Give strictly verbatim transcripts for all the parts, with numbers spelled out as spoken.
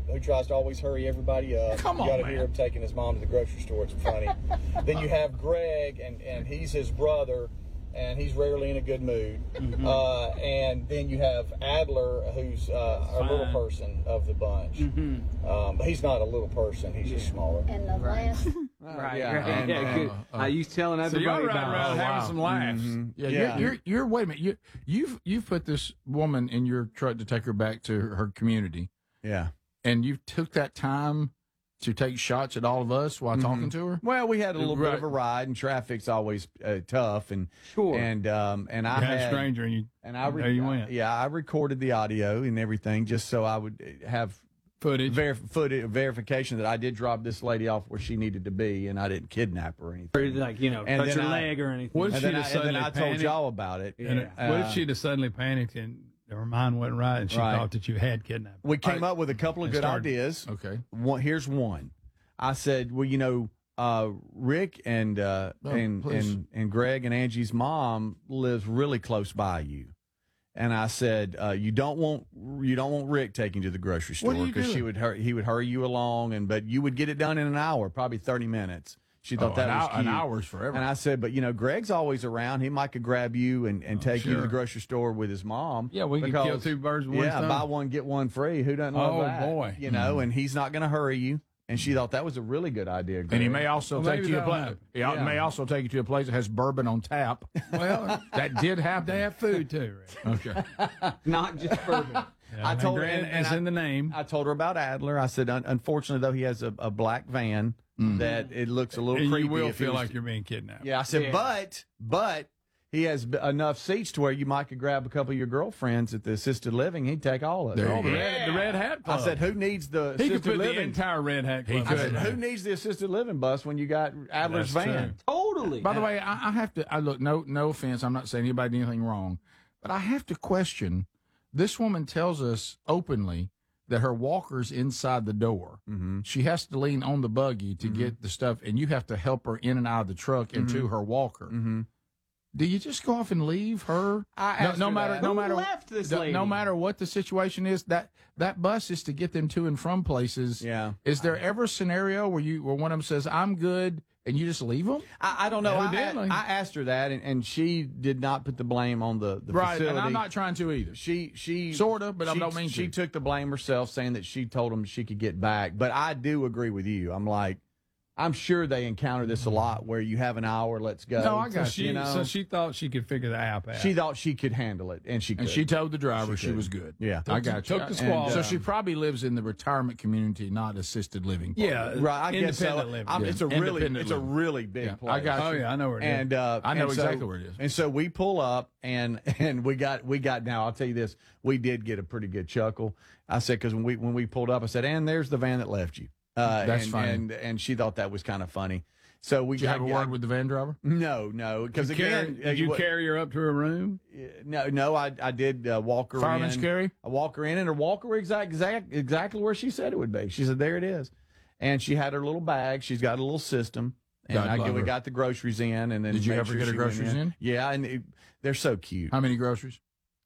who tries to always hurry everybody up. Come on, you got to man. hear him taking his mom to the grocery store. It's funny. Then you have Greg, and, and he's his brother, and he's rarely in a good mood. Mm-hmm. uh, and then you have Adler, who's uh, our little person of the bunch. Mm-hmm. um, but he's not a little person. He's yeah. just smaller. And the last... Right, yeah, right. and, yeah, good. uh, uh, I used telling so everybody you're about around it. having wow. some laughs. Mm-hmm. Yeah, yeah. You're, you're, you're. Wait a minute. You, you've, you've put this woman in your truck to take her back to her, her community. Yeah, and you took that time to take shots at all of us while mm-hmm. talking to her. Well, we had a little right. bit of a ride, and traffic's always uh, tough, and sure, and um, and I you had, had a stranger, and you and I re- there you went. Yeah, I recorded the audio and everything just so I would have. Footage, Ver- footage, verification that I did drop this lady off where she needed to be, and I didn't kidnap her or anything. Or like you know, and touch her I, leg or anything. What if and she'd then, have I, and then suddenly I told panicked? y'all about it. Yeah. Uh, What if she'd have suddenly panicked and her mind wasn't right, and she right. thought that you had kidnapped her? We came right. up with a couple of and good started, ideas. Okay, one, here's one. I said, well, you know, uh, Rick and uh, oh, and please. and and Greg and Angie's mom lives really close by you. And I said, uh, you don't want you don't want Rick taking you to the grocery store because she would hur- he would hurry you along, and but you would get it done in an hour, probably thirty minutes. She thought oh, that an was hour, cute. an hour's forever. And I said, but you know, Greg's always around. He might could grab you and, and oh, take sure. you to the grocery store with his mom. Yeah, we because, could kill two birds with one yeah, stone. buy one get one free. Who doesn't love oh, that? boy, you know, mm. and he's not going to hurry you. And she thought that was a really good idea. Greg. And he may also well, take you to a place. happen. He yeah. may also take you to a place that has bourbon on tap. Well, that did happen. They have food too, Rick. Okay, not just bourbon. Yeah, I told her, and, and, and it's I, in the name. I told her about Adler. I said, un- unfortunately, though, he has a, a black van mm. that it looks a little and creepy. you will if he feel was like to- you're being kidnapped. Yeah, I said, Yeah. but but he has b- enough seats to where you might could grab a couple of your girlfriends at the assisted living. He'd take all of There them. you Oh, the go. red, the red hat club. I said, who needs the He could assisted put the living? entire Red Hat Club. I in said, there. who needs the assisted living bus when you got Adler's That's van? true. Totally. By the way, I, I have to. I look. No, no offense. I'm not saying anybody did anything wrong, but I have to question. This woman tells us openly that her walker's inside the door. Mm-hmm. She has to lean on the buggy to mm-hmm. get the stuff, and you have to help her in and out of the truck and mm-hmm. to her walker. Mm-hmm. Do you just go off and leave her? I no, asked no her matter, that. no Who matter, left this no, lady? no matter what the situation is. That that bus is to get them to and from places. Yeah. Is there ever a scenario where you where one of them says, "I'm good," and you just leave them? I, I don't know. I, Evidently. I asked her that, and, and she did not put the blame on the, the Right, facility. and I'm not trying to either. She she Sorta, but I she, don't mean she to. took the blame herself, saying that she told him she could get back. But I do agree with you. I'm like, I'm sure they encounter this a lot, where you have an hour, let's go. No, I got so you. she, know? so she thought she could figure the app out. She thought she could handle it, and she could. And she told the driver She she, could. was good. Yeah. I Took got the- you. took the And, squad. so she probably lives in the retirement community, not assisted living. part. yeah, right. I guess so. independent living. I'm- Yeah. It's a really, Independent it's a living. really big Yeah, place. I got Oh you. yeah, I know where it is. And uh, I know and so- exactly where it is. And so we pull up, and and we got we got now. I'll tell you this: we did get a pretty good chuckle. I said, because when we when we pulled up, I said, and there's the van that left you. Uh, That's and, funny. And and she thought that was kind of funny. So we Did you got, have a word with the van driver? No, no, because Did you carry- again, did you uh, carry her up to her room? No, no, I I did uh, walk her Fireman's in. carry? I walk her in, and her walker exact, exact exactly where she said it would be. She said, "There it is," and she had her little bag. She's got a little system, and God I love we her. got the groceries in, and then Did you made ever sure get her she went groceries in? Yeah, and it, they're so cute. How many groceries?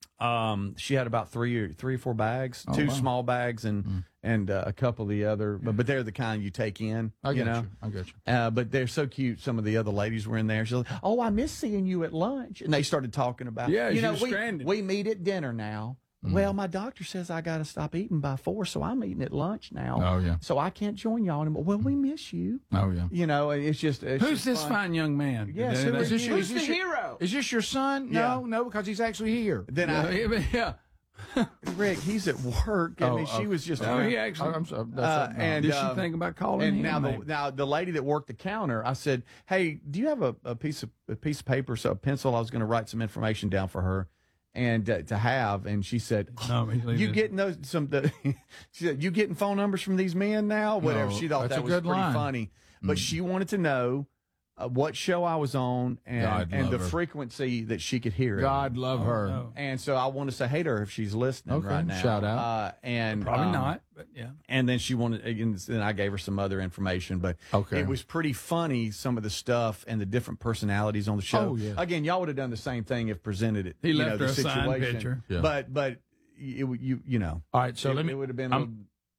Um, she had about three or three or four bags, Oh, two wow. small bags, and Mm. and uh, a couple of the other. But but they're the kind you take in. I you got know. you. I got you. Uh, but they're so cute. Some of the other ladies were in there. She's like, "Oh, I miss seeing you at lunch," and they started talking about, Yeah, you she know, was we stranded. we meet at dinner now. Mm. Well, my doctor says I got to stop eating by four, so I'm eating at lunch now. Oh, yeah. So I can't join y'all anymore. Well, we miss you. Oh yeah. You know, it's just it's Who's just this fun. fine young man? Yes, Is who that- is this? Who's Is this the your- hero? Is this your son? No, Yeah. no, because he's actually here. Then I, yeah, yeah. Rick, he's at work. I Oh, mean, she oh. was just. Oh, he actually. I'm sorry. Uh, That's no. and Did uh, she think about calling And him? now the maybe? now the lady that worked the counter, I said, "Hey, do you have a, a piece of a piece of paper, so a pencil? I was going to write some information down for her, and uh, to have." And she said, No, he's leaving "You it. getting those some?" The, she said, "You getting phone numbers from these men now?" Whatever. No, She thought that's that a was good pretty line. funny, but she wanted to know uh, what show I was on and God and love the her. frequency that she could hear it. God love her. no. And so I want to say hey to her if she's listening Okay, right now. shout out. Uh, and Probably um, not, but yeah. and then she wanted, and then I gave her some other information, but Okay. it was pretty funny, some of the stuff and the different personalities on the show. Oh, yeah. Again, y'all would have done the same thing if presented it. He you left know, the her a signed situation. picture. Yeah. But, but it, you, you know. All right, so it, let me. it would have been. I'm,